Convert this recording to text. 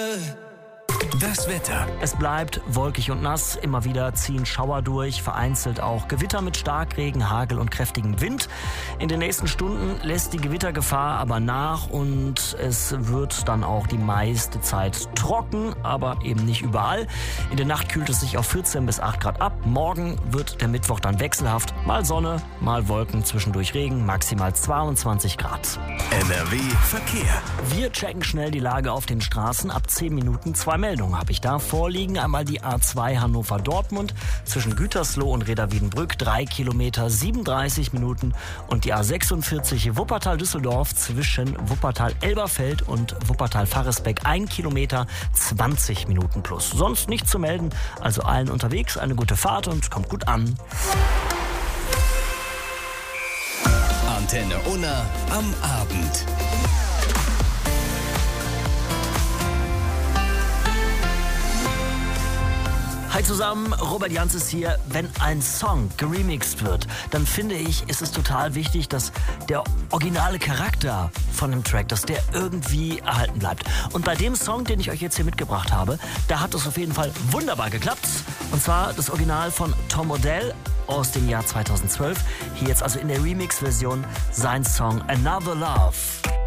Das Wetter. Es bleibt wolkig und nass, immer wieder ziehen Schauer durch, vereinzelt auch Gewitter mit Starkregen, Hagel und kräftigem Wind. In den nächsten Stunden lässt die Gewittergefahr aber nach und es wird dann auch die meiste Zeit trocken, aber eben nicht überall. In der Nacht kühlt es sich auf 14 bis 8 Grad ab. Morgen wird der Mittwoch dann wechselhaft, mal Sonne, mal Wolken, zwischendurch Regen, maximal 22 Grad. NRW Verkehr. Wir checken schnell die Lage auf den Straßen. Ab 10 Minuten 2 Meldungen habe ich da vorliegen. Einmal die A2 Hannover-Dortmund zwischen Gütersloh und Reda-Wiedenbrück 3 Kilometer 37 Minuten und die A46 Wuppertal-Düsseldorf zwischen Wuppertal-Elberfeld und Wuppertal-Farresbeck 1 Kilometer 20 Minuten plus. Sonst nichts zu melden, also allen unterwegs eine gute Fahrt und kommt gut an. Antenne Unna am Abend. Hi zusammen, Robert Jans ist hier. Wenn ein Song geremixed wird, dann finde ich, ist es total wichtig, dass der originale Charakter von dem Track, dass der irgendwie erhalten bleibt. Und bei dem Song, den ich euch jetzt hier mitgebracht habe, da hat es auf jeden Fall wunderbar geklappt. Und zwar das Original von Tom Odell aus dem Jahr 2012. Hier jetzt also in der Remix-Version sein Song Another Love.